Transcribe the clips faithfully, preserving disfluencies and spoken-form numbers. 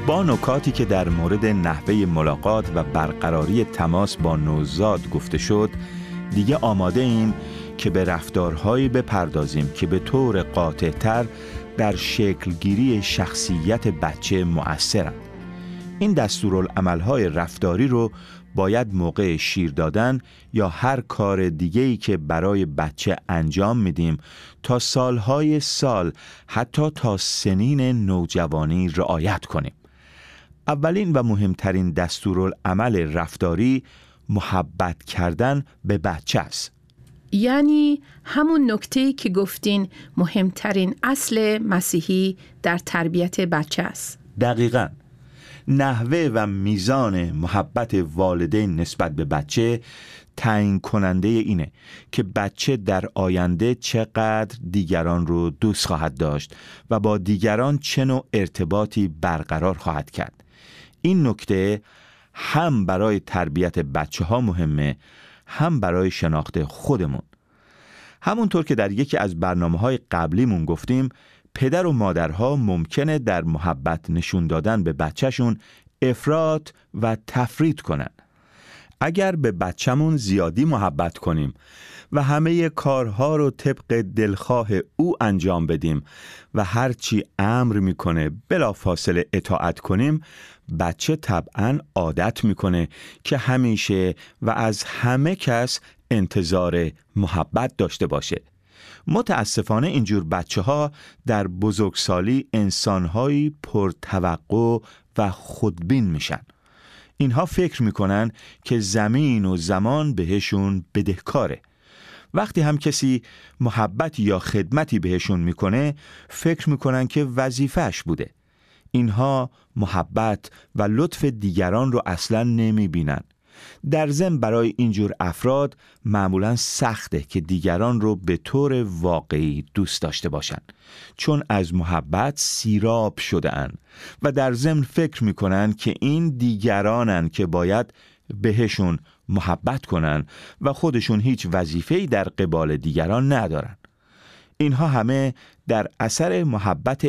با نکاتی که در مورد نحوه ملاقات و برقراری تماس با نوزاد گفته شد، دیگه آماده ایم که به رفتارهایی بپردازیم که به طور قاطع‌تر در شکلگیری شخصیت بچه مؤثرند. این دستورالعمل‌های رفتاری رو باید موقع شیر دادن یا هر کار دیگه‌ای که برای بچه انجام میدیم تا سالهای سال، حتی تا سنین نوجوانی رعایت کنیم. اولین و مهمترین دستورالعمل رفتاری محبت کردن به بچه است. یعنی همون نکته‌ای که گفتین مهمترین اصل مسیحی در تربیت بچه است. دقیقاً. نحوه و میزان محبت والدین نسبت به بچه تعیین کننده اینه که بچه در آینده چقدر دیگران رو دوست خواهد داشت و با دیگران چه نوع ارتباطی برقرار خواهد کرد. این نکته هم برای تربیت بچه ها مهمه، هم برای شناخت خودمون. همونطور که در یکی از برنامه‌های قبلیمون گفتیم، پدر و مادرها ممکنه در محبت نشون دادن به بچهشون افراط و تفریط کنن. اگر به بچه‌مون زیادی محبت کنیم و همه کارها رو طبق دلخواه او انجام بدیم و هرچی امر میکنه بلافاصله اطاعت کنیم، بچه طبعاً عادت میکنه که همیشه و از همه کس انتظار محبت داشته باشه. متاسفانه اینجور بچه ها در بزرگسالی انسانهایی پرتوقع و خودبین میشن. اینها فکر میکنن که زمین و زمان بهشون بدهکاره. وقتی هم کسی محبت یا خدمتی بهشون میکنه، فکر میکنن که وظیفه‌اش بوده. اینها محبت و لطف دیگران رو اصلاً نمیبینن. در ضمن برای اینجور افراد معمولاً سخته که دیگران رو به طور واقعی دوست داشته باشن، چون از محبت سیراب شده اند و در ضمن فکر میکنن که این دیگرانن که باید بهشون محبت کنن و خودشون هیچ وظیفه‌ای در قبال دیگران ندارن. اینها همه در اثر محبت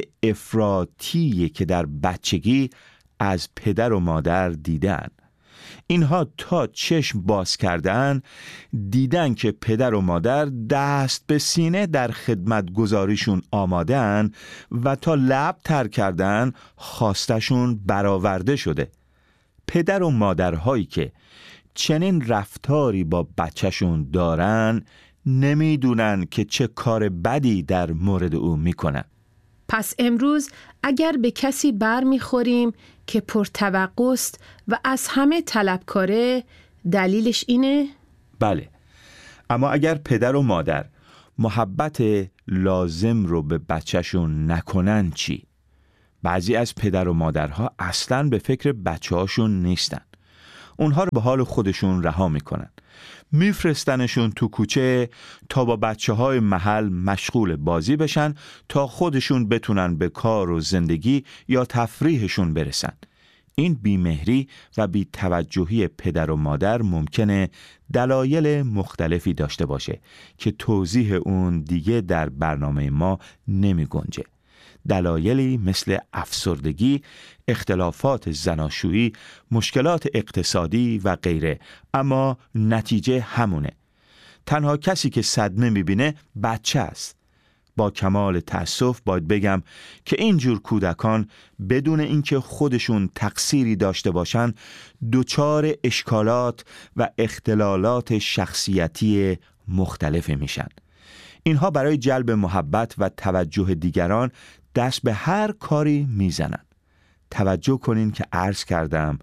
افراطی که در بچگی از پدر و مادر دیدن. اینها تا چشم باز کردن دیدن که پدر و مادر دست به سینه در خدمت گذاریشون آمادن و تا لب تر کردن خواستشون برآورده شده. پدر و مادرهایی که چنین رفتاری با بچهشون دارن نمیدونن که چه کار بدی در مورد او میکنن. پس امروز اگر به کسی بر میخوریم که پرتوقع است و از همه طلبکاره، دلیلش اینه؟ بله. اما اگر پدر و مادر محبت لازم رو به بچهشون نکنن چی؟ بعضی از پدر و مادرها اصلاً به فکر بچه هاشون نیستن. اونها رو به حال خودشون رها میکنن. میفرستنشون تو کوچه تا با بچه های محل مشغول بازی بشن تا خودشون بتونن به کار و زندگی یا تفریحشون برسن. این بیمهری و بی توجهی پدر و مادر ممکنه دلایل مختلفی داشته باشه که توضیح اون دیگه در برنامه ما نمی گنجه. دلایلی مثل افسردگی، اختلافات زناشویی، مشکلات اقتصادی و غیره، اما نتیجه همونه. تنها کسی که صدمه میبینه بچه است. با کمال تأسف باید بگم که اینجور کودکان بدون اینکه خودشون تقصیری داشته باشن دچار اشکالات و اختلالات شخصیتی مختلف میشن. اینها برای جلب محبت و توجه دیگران دست به هر کاری میزنن. توجه کنین که عرض کردم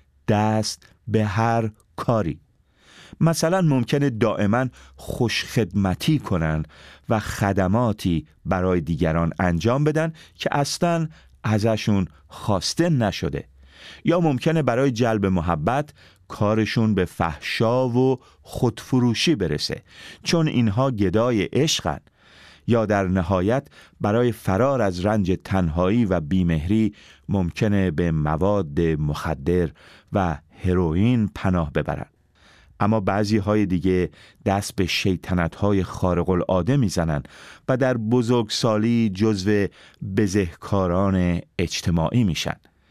دست به هر کاری. مثلا ممکنه دائما خوشخدمتی کنن و خدماتی برای دیگران انجام بدن که اصلاً ازشون خواسته نشده. یا ممکنه برای جلب محبت کارشون به فحشا و خودفروشی برسه، چون اینها گدای عشقن. یا در نهایت برای فرار از رنج تنهایی و بیمهری ممکنه به مواد مخدر و هروئین پناه ببرن. اما بعضی های دیگه دست به شیطنت های خارق العاده میزنن و در بزرگسالی جزو بزهکاران اجتماعی میشن.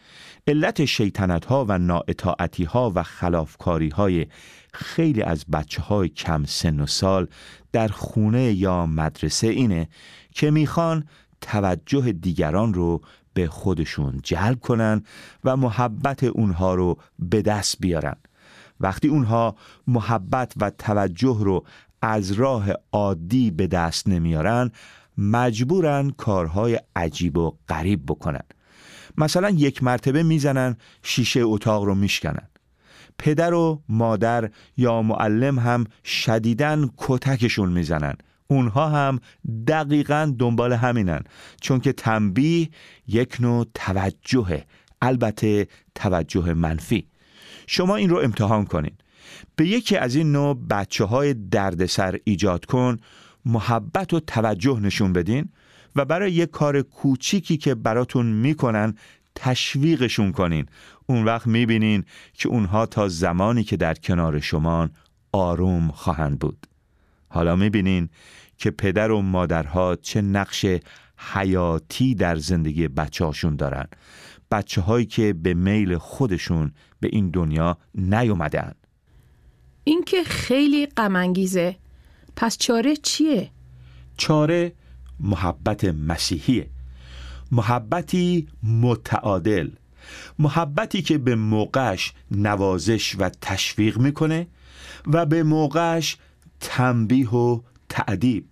علت شیطنت ها و نااطاعتی ها و خلافکاری های خیلی از بچه های کم سن و سال در خونه یا مدرسه اینه که میخوان توجه دیگران رو به خودشون جلب کنن و محبت اونها رو به دست بیارن. وقتی اونها محبت و توجه رو از راه عادی به دست نمیارن، مجبورن کارهای عجیب و غریب بکنن. مثلا یک مرتبه میزنن شیشه اتاق رو میشکنن. پدر و مادر یا معلم هم شدیداً کتکشون میزنن. اونها هم دقیقاً دنبال همینن، چون که تنبیه یک نوع توجهه، البته توجه منفی. شما این رو امتحان کنین. به یکی از این نوع بچه های دردسر ایجاد کن، محبت و توجه نشون بدین و برای یک کار کوچیکی که براتون میکنن تشویقشون کنین. اون وقت میبینین که اونها تا زمانی که در کنار شمان آروم خواهند بود. حالا میبینین که پدر و مادرها چه نقش حیاتی در زندگی بچه هاشون دارن. بچه هایی که به میل خودشون به این دنیا نیومدن. این که خیلی غم انگیزه. پس چاره چیه؟ چاره محبت مسیحیه. محبتی متعادل، محبتی که به موقعش نوازش و تشویق میکنه و به موقعش تنبیه و تأدیب.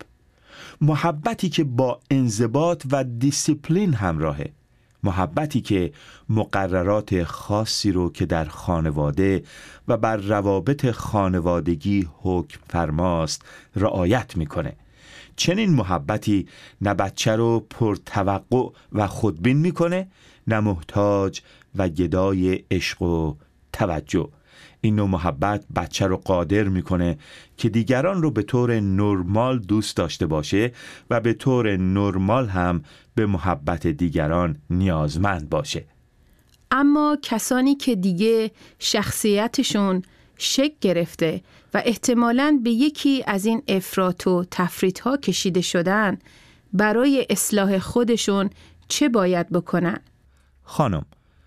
محبتی که با انضباط و دیسیپلین همراهه. محبتی که مقررات خاصی رو که در خانواده و بر روابط خانوادگی حکم فرماست رعایت میکنه. چنین محبتی نه بچه رو پرتوقع و خودبین میکنه، نه محتاج و گدای عشق و توجه. این نوع محبت بچه رو قادر میکنه که دیگران رو به طور نرمال دوست داشته باشه و به طور نرمال هم به محبت دیگران نیازمند باشه. اما کسانی که دیگه شخصیتشون شکل گرفته و احتمالاً به یکی از این افراط و تفریط‌ها کشیده شدن، برای اصلاح خودشون چه باید بکنن؟ خانم،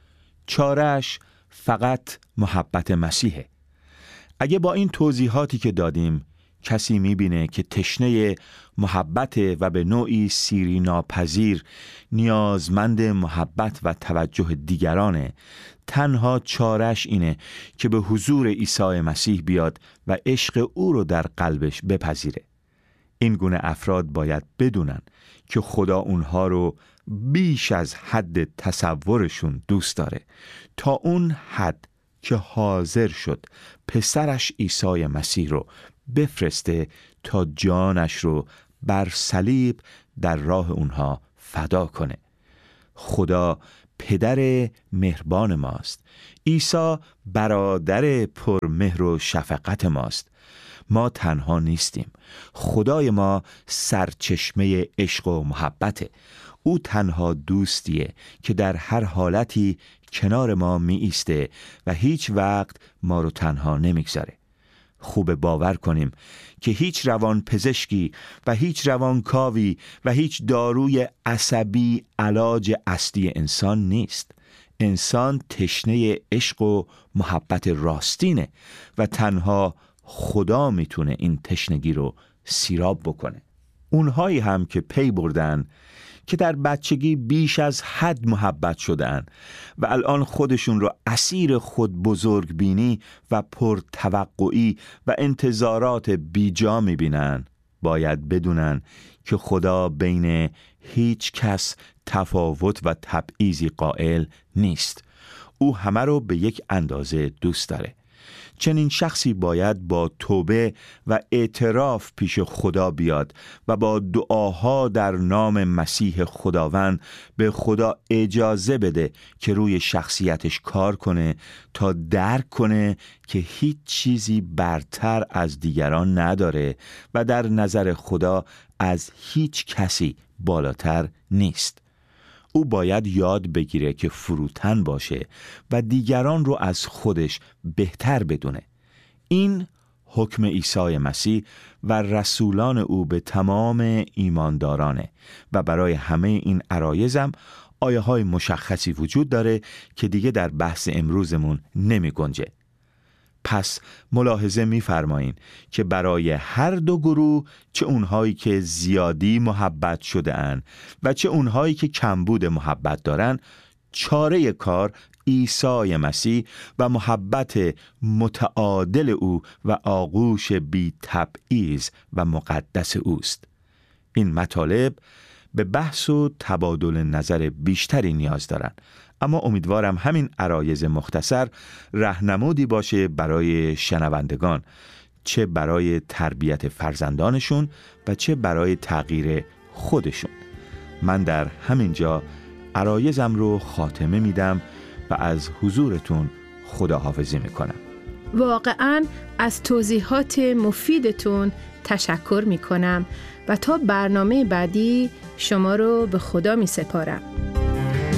چاره‌اش فقط محبت مسیحه. اگه با این توضیحاتی که دادیم کسی میبینه که تشنه محبت و به نوعی سیری ناپذیر نیازمند محبت و توجه دیگرانه، تنها چاره‌اش اینه که به حضور عیسی مسیح بیاد و عشق او رو در قلبش بپذیره. این گونه افراد باید بدونن که خدا اونها رو بیش از حد تصورشون دوست داره، تا اون حد که حاضر شد پسرش عیسی مسیح رو بفرسته تا جانش رو بر صلیب در راه اونها فدا کنه. خدا پدر مهربان ماست. عیسی برادر پرمهر و شفقت ماست. ما تنها نیستیم. خدای ما سرچشمه عشق و محبته. او تنها دوستیه که در هر حالتی کنار ما می ایسته و هیچ وقت ما رو تنها نمیگذاره. خوب باور کنیم که هیچ روان پزشکی و هیچ روانکاوی و هیچ داروی عصبی علاج اصلی انسان نیست. انسان تشنه عشق و محبت راستینه و تنها خدا میتونه این تشنگی رو سیراب بکنه. اونهایی هم که پی بردن که در بچگی بیش از حد محبت شدن و الان خودشون رو اسیر خود بزرگ بینی و پرتوقعی و انتظارات بیجا میبینن، باید بدونن که خدا بین هیچ کس تفاوت و تبعیضی قائل نیست. او همه رو به یک اندازه دوست داره. چنین شخصی باید با توبه و اعتراف پیش خدا بیاد و با دعاها در نام مسیح خداوند به خدا اجازه بده که روی شخصیتش کار کنه تا درک کنه که هیچ چیزی برتر از دیگران نداره و در نظر خدا از هیچ کسی بالاتر نیست. او باید یاد بگیره که فروتن باشه و دیگران رو از خودش بهتر بدونه. این حکم عیسی مسیح و رسولان او به تمام ایماندارانه و برای همه این عرایزم آیه های مشخصی وجود داره که دیگه در بحث امروزمون نمی گنجه. پس ملاحظه می‌فرمایین که برای هر دو گروه، چه اونهایی که زیادی محبت شده اند و چه اونهایی که کمبود محبت دارن، چاره کار عیسی مسیح و محبت متعادل او و آغوش بی تبعیض و مقدس اوست. این مطالب به بحث و تبادل نظر بیشتری نیاز دارن، اما امیدوارم همین عرایض مختصر راهنمودی باشه برای شنوندگان، چه برای تربیت فرزندانشون و چه برای تغییر خودشون. من در همین جا عرایضم رو خاتمه میدم و از حضورتون خداحافظی میکنم. واقعاً از توضیحات مفیدتون تشکر میکنم و تا برنامه بعدی شما رو به خدا می سپارم.